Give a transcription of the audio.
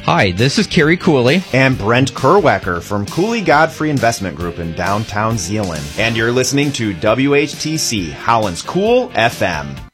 Hi, this is Kerry Cooley. And Brent Kerwacker from Cooley Godfrey Investment Group in downtown Zeeland. And you're listening to WHTC, Holland's Cool FM.